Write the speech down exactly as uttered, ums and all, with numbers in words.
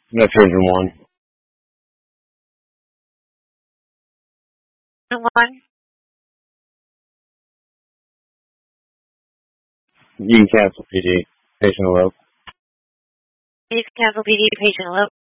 That's version one. One. You can cancel P D. Patient alert. Please cancel P D patient alert.